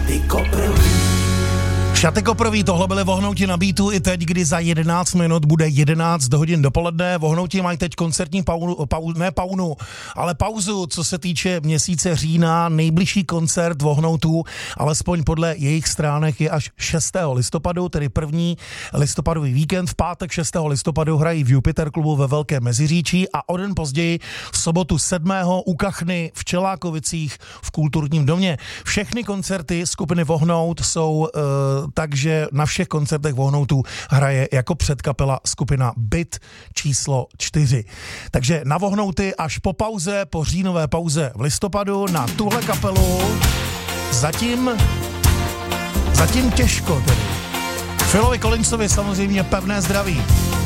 Šaty koprový, tohle byly Vohnouti na beatu i teď, kdy za 11 minut bude 11 hodin dopoledne. Vohnouti mají teď koncertní pauzu, co se týče měsíce října. Nejbližší koncert Vohnoutů, alespoň podle jejich stránek, je až 6. listopadu, tedy první listopadový víkend. V pátek 6. listopadu hrají v Jupiter klubu ve Velkém Meziříčí a o den později v sobotu 7. u Kachny v Čelákovicích v Kulturním domě. Všechny koncerty skupiny Vohnout jsou takže na všech koncertech Vohnoutů hraje jako předkapela skupina Byt číslo 4. Takže na Vohnouty až po pauze, po říjnové pauze v listopadu, na tuhle kapelu zatím těžko tedy. Philovi Collinsovi samozřejmě pevné zdraví.